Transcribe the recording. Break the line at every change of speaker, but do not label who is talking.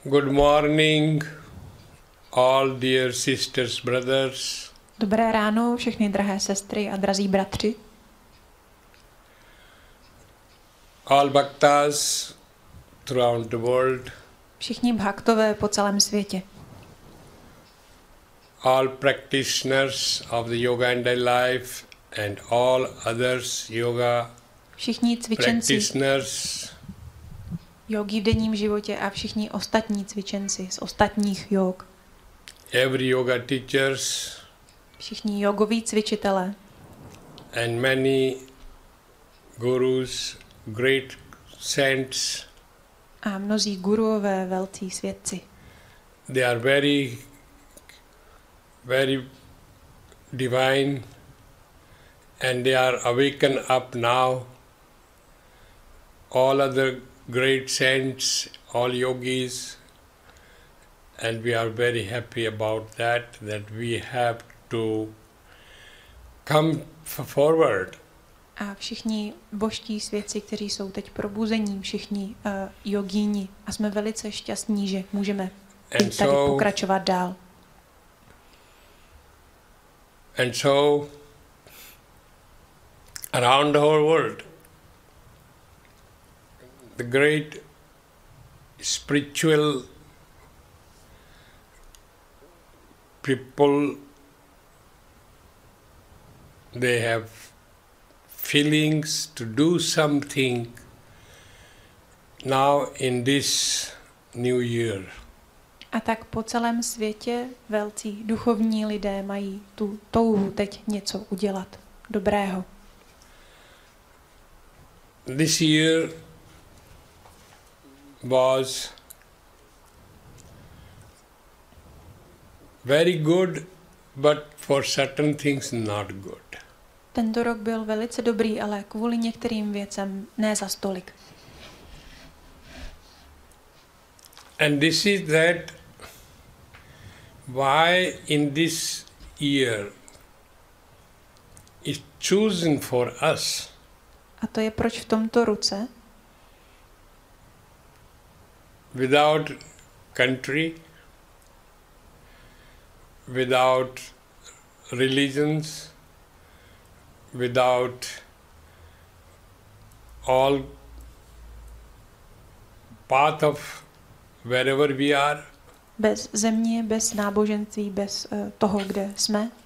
Good morning, all dear sisters, brothers.
Dobré ráno, všechny drahé sestry a drazí bratři.
All bhaktas throughout the world.
Všichni bhaktové po celém světě.
All practitioners of the yoga and daily life and all others yoga
Všichni cvičenci
practitioners.
jogy v denním životě a všichni ostatní cvičenci z ostatních jog.
Every yoga teachers
Všichni jogoví cvičitelé
and many gurus, great saints.
a mnozí guruové, velcí svědci.
They are very, very divine and they are awakened up now. All other great saints, all yogis, and we are very happy about that we have to come forward.
A všichni božští svědci, kteří jsou teď probuzení, všichni jogíni. A jsme velice šťastní, že můžeme tady pokračovat dál.
And so, around the whole world, the great spiritual people, they have feelings to do something now in this new year.
A tak po celém světě velcí duchovní lidé mají tu touhu teď něco udělat dobrého.
This year was very good, but for certain things not good.
Tento rok byl velice dobrý, ale kvůli některým věcem ne za stolik.
And this is that why in this year is chosen for us.
A to je proč v tomto roce
Without country, without religions, without all path of wherever we are,
bez země, bez náboženství, bez toho, kde jsme,